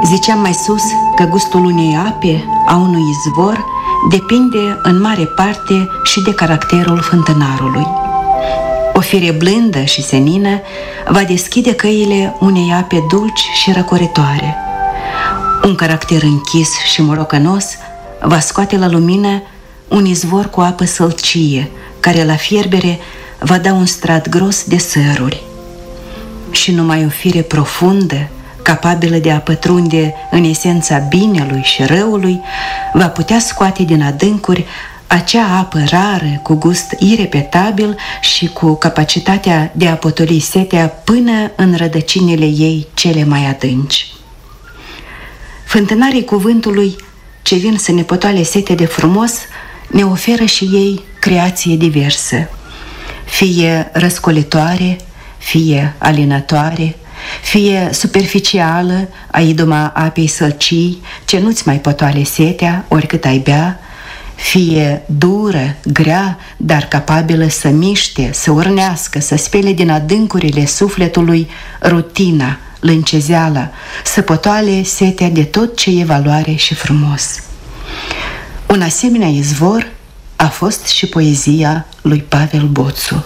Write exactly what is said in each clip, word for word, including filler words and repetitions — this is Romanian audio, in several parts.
Ziceam mai sus că gustul unei ape, a unui izvor, depinde în mare parte și de caracterul fântânarului. O fire blândă și senină va deschide căile unei ape dulci și răcoritoare. Un caracter închis și morocănos va scoate la lumină un izvor cu apă sălcie, care la fierbere va da un strat gros de săruri. Și numai o fire profundă, capabilă de a pătrunde în esența binelui și răului, va putea scoate din adâncuri acea apă rară, cu gust irepetabil și cu capacitatea de a potoli setea până în rădăcinile ei cele mai adânci. Fântânarii cuvântului ce vin să ne potoale setea de frumos ne oferă și ei creație diversă, fie răscolitoare, fie alinătoare, fie superficială, a idoma apei sălcii, ce nu-ți mai potoale setea oricât ai bea, fie dură, grea, dar capabilă să miște, să urnească, să spele din adâncurile sufletului rutina, lâncezeala, să potoale setea de tot ce e valoare și frumos. Un asemenea izvor a fost și poezia lui Pavel Boțu.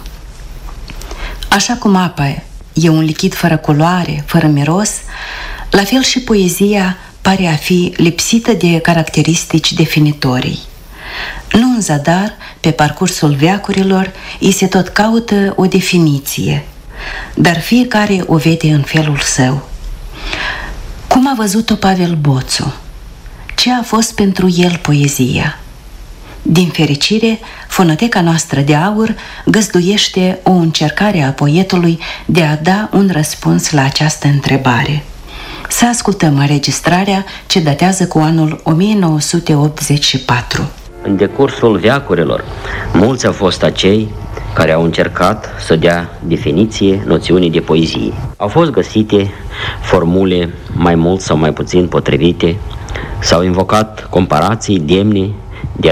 Așa cum apa e un lichid fără culoare, fără miros, la fel și poezia pare a fi lipsită de caracteristici definitorii. Nu în zadar, pe parcursul veacurilor, îi se tot caută o definiție, dar fiecare o vede în felul său. Cum a văzut-o Pavel Boțu? Ce a fost pentru el poezia? Din fericire, fonoteca noastră de aur găzduiește o încercare a poetului de a da un răspuns la această întrebare. Să ascultăm înregistrarea ce datează cu anul o mie nouă sute optzeci și patru. În decursul veacurilor, mulți au fost acei care au încercat să dea definiție noțiunii de poezie. Au fost găsite formule mai mult sau mai puțin potrivite, s-au invocat comparații demne de